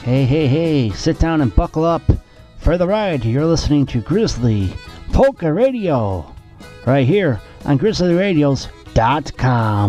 Hey, hey, hey, sit down and buckle up for the ride. You're listening to Grizzly Polka Radio right here on GrizzlyRadios.com.